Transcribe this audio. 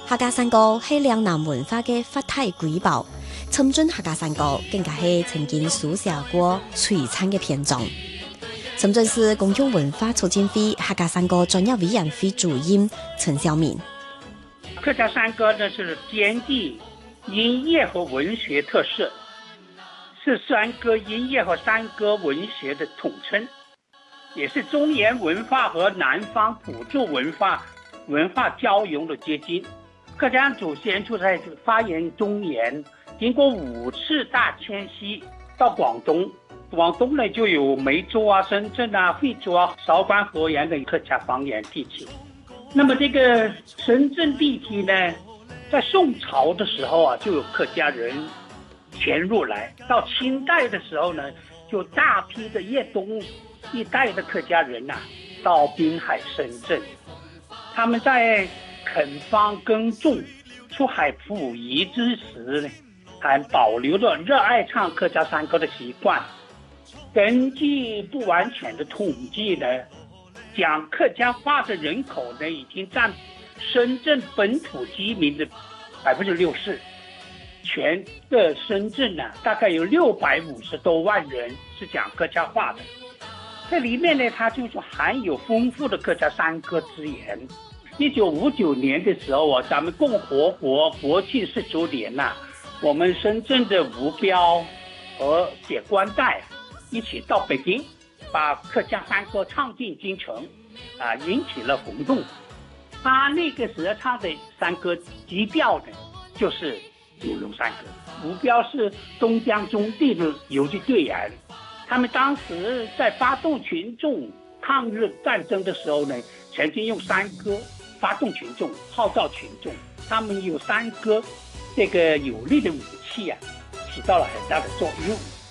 客家山歌是嶺南文化嘅发体瑰宝，深圳客家山歌更加是曾经书写过璀璨嘅篇章。深圳市公共文化促进会客家山歌专业委员会主任陈晓明。 客家山歌呢是兼具音乐和文学特色，是山歌音乐和山歌文学的统称，也是中原文化和南方土著文化交融的结晶。客家祖先就在发源中原，经过5次大迁徙到广东。广东呢就有梅州啊、深圳啊、惠州啊、韶关、河源的客家方言地区。那么这个深圳地区呢，在宋朝的时候啊，就有客家人迁入来。到清代的时候呢，就大批的粤东一带的客家人到滨海、深圳，他们在垦荒耕种、出海捕鱼之时呢，还保留着热爱唱客家山歌的习惯。根据不完全的统计呢，讲客家话的人口呢，已经占深圳本土居民的64%。全的深圳大概有650多万人是讲客家话的。这里面呢，它就是含有丰富的客家山歌资源。1959年的时候咱们共和国国庆10周年我们深圳的吴彪和铁冠带一起到北京，把客家山歌唱进京城，引起了轰动。他那个时候唱的山歌基调呢，就是九龙山歌。吴彪是东江中地的游击队员，他们当时在发动群众抗日战争的时候呢，曾经用山歌发动群众，号召群众。他们有山歌这个有力的武器起到了很大的作用。